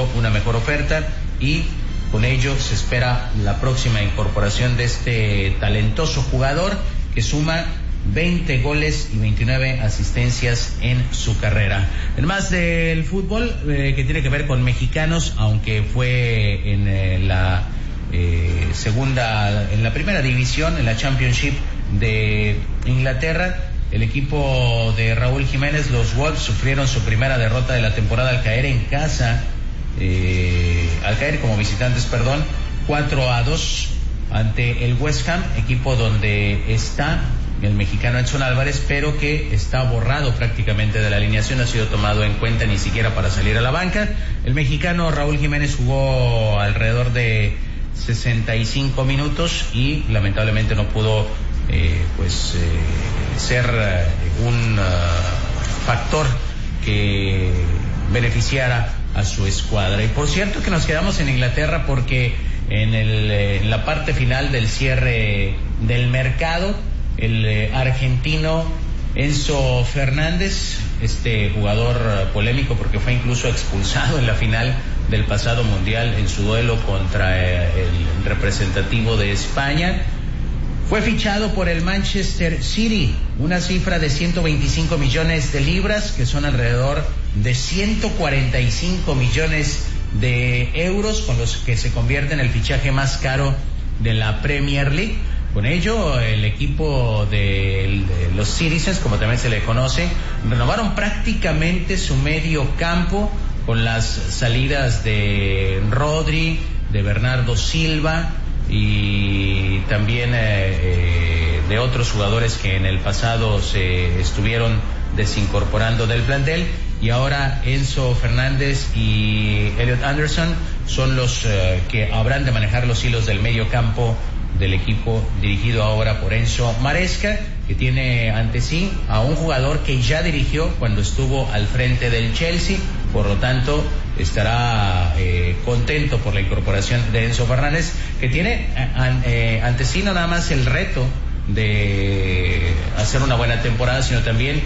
recibió una mejor oferta y con ello se espera la próxima incorporación de este talentoso jugador que suma 20 goles y 29 asistencias en su carrera. En más del fútbol que tiene que ver con mexicanos, aunque fue en la primera división, en la Championship de Inglaterra, el equipo de Raúl Jiménez, los Wolves, sufrieron su primera derrota de la temporada al caer como visitantes, 4-2 ante el West Ham, equipo donde está el mexicano Edson Álvarez, pero que está borrado prácticamente de la alineación, no ha sido tomado en cuenta ni siquiera para salir a la banca. El mexicano Raúl Jiménez jugó alrededor de 65 minutos y lamentablemente no pudo ser un factor que beneficiara a su escuadra. Y por cierto que nos quedamos en Inglaterra porque en la parte final del cierre del mercado, el argentino Enzo Fernández, este jugador polémico porque fue incluso expulsado en la final del pasado mundial en su duelo contra el representativo de España, fue fichado por el Manchester City, una cifra de 125 millones de libras, que son alrededor de 145 millones de euros, con los que se convierte en el fichaje más caro de la Premier League. Con ello, el equipo de los Citizens, como también se le conoce, renovaron prácticamente su medio campo con las salidas de Rodri, de Bernardo Silva y también de otros jugadores que en el pasado se estuvieron desincorporando del plantel. Y ahora Enzo Fernández y Elliot Anderson son los que habrán de manejar los hilos del medio campo del equipo dirigido ahora por Enzo Maresca, que tiene ante sí a un jugador que ya dirigió cuando estuvo al frente del Chelsea, por lo tanto estará contento por la incorporación de Enzo Fernández, que tiene ante sí no nada más el reto de hacer una buena temporada, sino también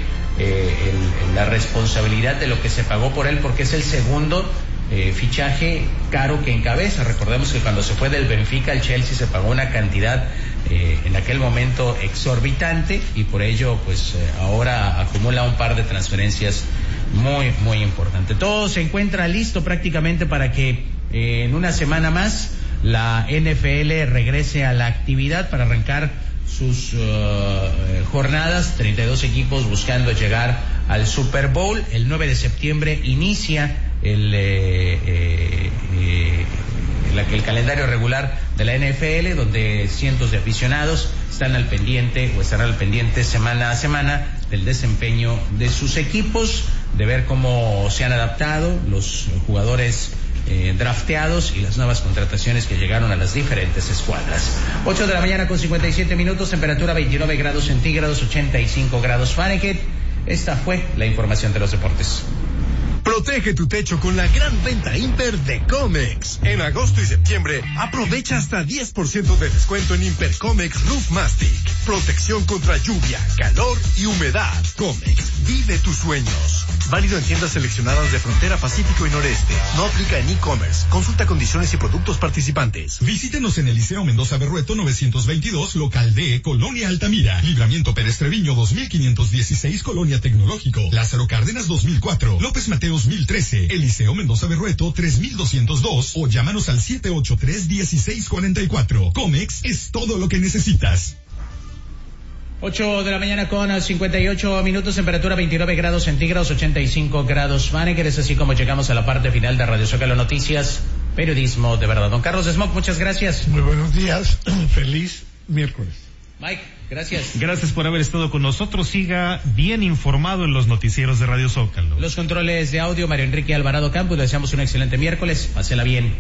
la responsabilidad de lo que se pagó por él, porque es el segundo fichaje caro que encabeza. Recordemos que cuando se fue del Benfica al Chelsea se pagó una cantidad en aquel momento exorbitante, y por ello ahora acumula un par de transferencias muy muy importantes. Todo se encuentra listo prácticamente para que en una semana más la NFL regrese a la actividad para arrancar sus jornadas. 32 equipos buscando llegar al Super Bowl. El 9 de septiembre inicia el calendario regular de la NFL, donde cientos de aficionados están al pendiente o estarán al pendiente semana a semana del desempeño de sus equipos, de ver cómo se han adaptado los jugadores drafteados y las nuevas contrataciones que llegaron a las diferentes escuadras. 8 de la mañana con 57 minutos, temperatura 29 grados centígrados, 85 grados Fahrenheit. Esta fue la información de los deportes. Protege tu techo con la gran venta Imper de Comex. En agosto y septiembre, aprovecha hasta 10% de descuento en Imper Comex Roof Mastic. Protección contra lluvia, calor y humedad. Comex, vive tus sueños. Válido en tiendas seleccionadas de Frontera Pacífico y Noreste. No aplica en e-commerce. Consulta condiciones y productos participantes. Visítenos en el Liceo Mendoza Berrueto 922, local D, Colonia Altamira. Libramiento Pérez Treviño 2516, Colonia Tecnológico. Lázaro Cárdenas 2004. López Mateos 1013. Eliseo Mendoza Berrueto 3202. O llámanos al 783-1644. Comex es todo lo que necesitas. 8 de la mañana con 58 minutos, temperatura 29 grados centígrados, 85 grados Fahrenheit. Es así como llegamos a la parte final de Radio Zócalo Noticias, periodismo de verdad. Don Carlos Smock, muchas gracias. Muy buenos días, feliz miércoles. Mike, gracias. Gracias por haber estado con nosotros. Siga bien informado en los noticieros de Radio Zócalo. Los controles de audio, Mario Enrique Alvarado Campos. Le deseamos un excelente miércoles. Pásela bien.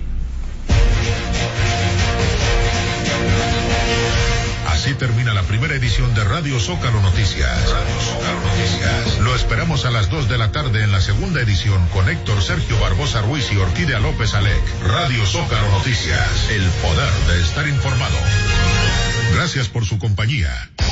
Así termina la primera edición de Radio Zócalo Noticias. Lo esperamos a las 2 de la tarde en la segunda edición con Héctor Sergio Barbosa Ruiz y Orquídea López Alec. Radio Zócalo Noticias, el poder de estar informado. Gracias por su compañía.